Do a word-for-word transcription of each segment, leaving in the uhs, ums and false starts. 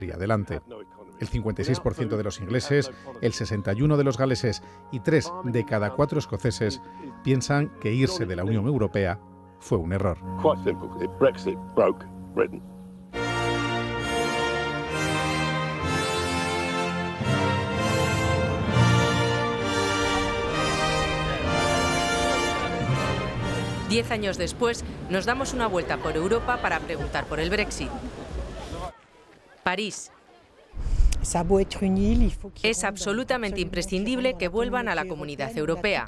y adelante. El cincuenta y seis por ciento de los ingleses, el sesenta y uno por ciento de los galeses y tres de cada cuatro escoceses piensan que irse de la Unión Europea fue un error. Brexit broke Britain. Diez años después, nos damos una vuelta por Europa para preguntar por el Brexit. París. Es absolutamente imprescindible que vuelvan a la Comunidad Europea.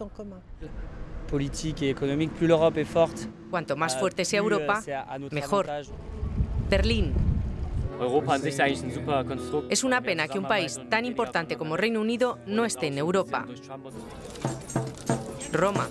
Cuanto más fuerte sea Europa, mejor. Berlín. Es una pena que un país tan importante como Reino Unido no esté en Europa. Roma.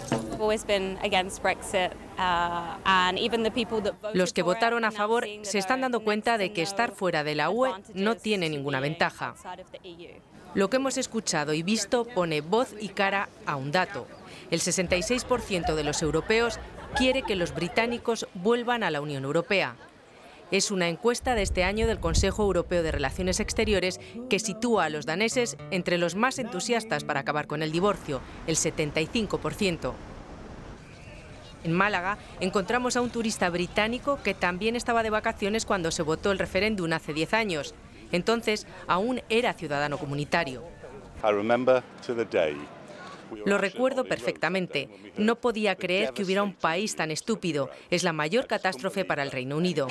Los que votaron a favor se están dando cuenta de que estar fuera de la U E no tiene ninguna ventaja. Lo que hemos escuchado y visto pone voz y cara a un dato. El sesenta y seis por ciento de los europeos quiere que los británicos vuelvan a la Unión Europea. Es una encuesta de este año del Consejo Europeo de Relaciones Exteriores que sitúa a los daneses entre los más entusiastas para acabar con el divorcio, el setenta y cinco por ciento. En Málaga encontramos a un turista británico que también estaba de vacaciones cuando se votó el referéndum hace diez años. Entonces aún era ciudadano comunitario. Lo recuerdo perfectamente. No podía creer que hubiera un país tan estúpido. Es la mayor catástrofe para el Reino Unido.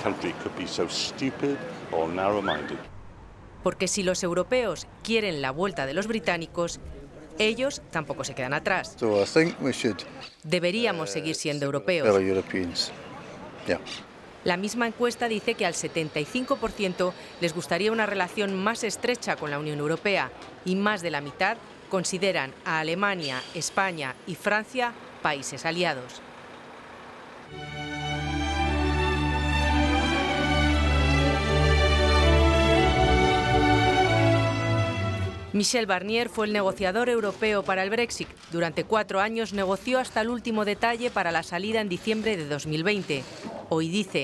Porque si los europeos quieren la vuelta de los británicos, ellos tampoco se quedan atrás. Deberíamos seguir siendo europeos. La misma encuesta dice que al setenta y cinco por ciento les gustaría una relación más estrecha con la Unión Europea y más de la mitad consideran a Alemania, España y Francia países aliados. Michel Barnier fue el negociador europeo para el Brexit. Durante cuatro años negoció hasta el último detalle para la salida en diciembre de dos mil veinte. Hoy dice: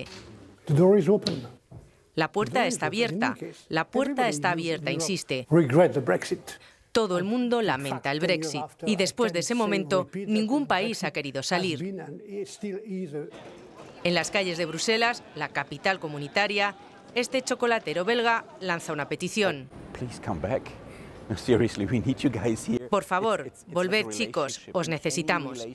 la puerta está abierta, la puerta está abierta, insiste. Todo el mundo lamenta el Brexit y después de ese momento ningún país ha querido salir. En las calles de Bruselas, la capital comunitaria, este chocolatero belga lanza una petición. Por favor, volved, chicos, os necesitamos.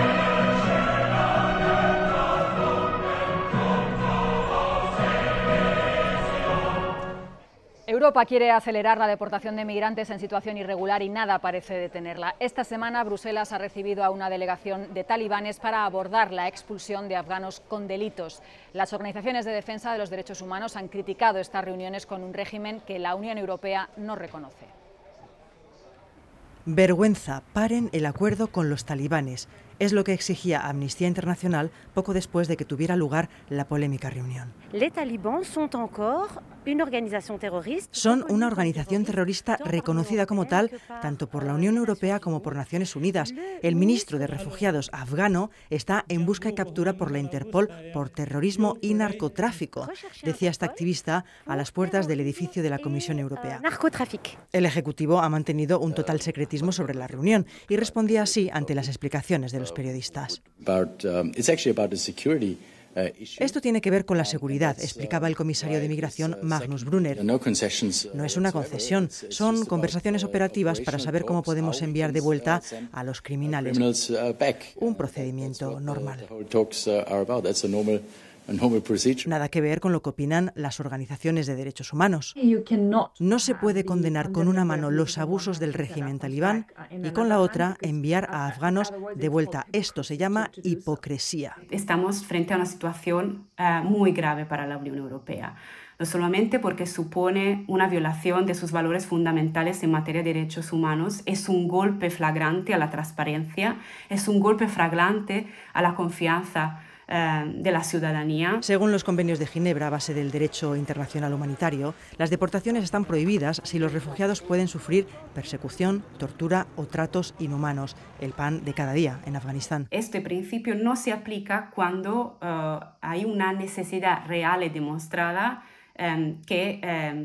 Europa quiere acelerar la deportación de migrantes en situación irregular y nada parece detenerla. Esta semana Bruselas ha recibido a una delegación de talibanes para abordar la expulsión de afganos con delitos. Las organizaciones de defensa de los derechos humanos han criticado estas reuniones con un régimen que la Unión Europea no reconoce. Vergüenza, paren el acuerdo con los talibanes. Es lo que exigía Amnistía Internacional poco después de que tuviera lugar la polémica reunión. Son una organización terrorista reconocida como tal tanto por la Unión Europea como por Naciones Unidas. El ministro de Refugiados afgano está en busca y captura por la Interpol por terrorismo y narcotráfico, decía esta activista a las puertas del edificio de la Comisión Europea. El Ejecutivo ha mantenido un total secretismo sobre la reunión y respondía así ante las explicaciones de los periodistas. Esto tiene que ver con la seguridad, explicaba el comisario de Migración Magnus Brunner. No es una concesión, son conversaciones operativas para saber cómo podemos enviar de vuelta a los criminales. Un procedimiento normal. Nada que ver con lo que opinan las organizaciones de derechos humanos. No se puede condenar con una mano los abusos del régimen talibán y con la otra enviar a afganos de vuelta. Esto se llama hipocresía. Estamos frente a una situación uh, muy grave para la Unión Europea. No solamente porque supone una violación de sus valores fundamentales en materia de derechos humanos, es un golpe flagrante a la transparencia, es un golpe flagrante a la confianza de la ciudadanía. Según los convenios de Ginebra, a base del derecho internacional humanitario, las deportaciones están prohibidas si los refugiados pueden sufrir persecución, tortura o tratos inhumanos, el pan de cada día en Afganistán. Este principio no se aplica cuando uh, hay una necesidad real y demostrada um, que um,